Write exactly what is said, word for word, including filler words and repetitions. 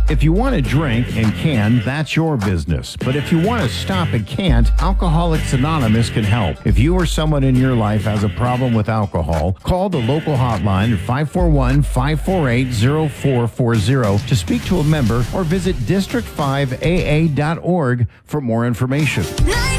If you want to drink and can, that's your business. But if you want to stop and can't, Alcoholics Anonymous can help. If you or someone in your life has a problem with alcohol, call the local hotline at five four one, five four eight, zero four four zero to speak to a member or visit district five A A dot org for more information.